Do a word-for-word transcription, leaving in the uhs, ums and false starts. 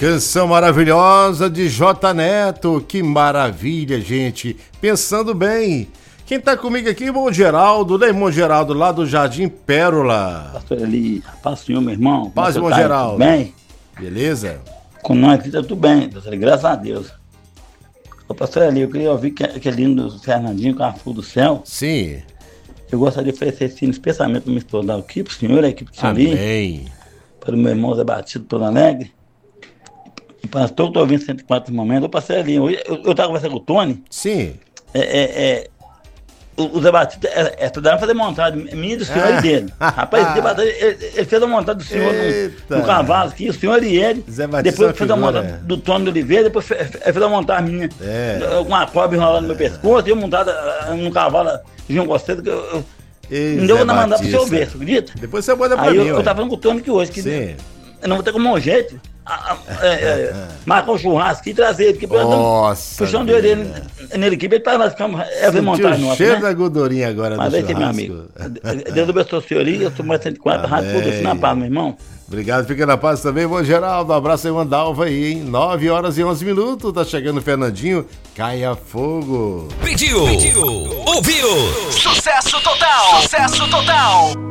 Canção maravilhosa de J Neto, que maravilha, gente. Pensando bem. Quem tá comigo aqui é o irmão Geraldo, né, irmão Geraldo, lá do Jardim Pérola. Pastor Eli, paz do Senhor, meu irmão. Paz, irmão tá? Geraldo. Tudo bem? Beleza? Com nós aqui tá tudo bem, pastor Eli, graças a Deus. Ô, pastor Eli, eu queria ouvir que, aquele lindo do Fernandinho com a flor do céu. Sim. Eu gostaria de oferecer esse hino especialmente para me estudar aqui, pro senhor, a equipe do senhor ali. Amém. Para o meu irmão Zé Batido, todo alegre. E para todos que estão ouvindo cento e quatro momentos, eu passei ali. Eu estava conversando com o Tony. Sim. É, é, é, o, o Zé Batista é, é, é fazer montagem minha do senhor ah. e dele. Rapaz, esse Zé Batista, ele, ele fez a montagem do senhor no, no cavalo aqui, o senhor e ele. Zé depois fez a montagem do Tony Oliveira, depois fez, fez a montagem minha. É. Com uma cobra enrolando no meu pescoço, eu montada no cavalo de João Costeiro, que eu. eu Ei, não deu pra mandar pro seu ver, você acredita? Depois você manda pra aí mim. Aí eu, eu tava falando com o Tony aqui hoje, que Sim. eu não vou ter como um jeito. A, a, é, é, marcar um churrasco e trazer ele, porque nossa, puxando ele nele, nele aqui, ele tá lá ficando é ver montagem nossa, cheio né? da gordurinha agora. Mas aí, meu amigo, Deus abençoe o senhor aí, eu sou mais cento e quatro, rádio tudo na paz, meu irmão. Obrigado, fica na paz também, bom Geraldo, um abraço aí, Mandalva aí, hein? nove horas e onze minutos, tá chegando o Fernandinho, Caia Fogo. Pediu, Pediu, ouviu, sucesso total, sucesso total.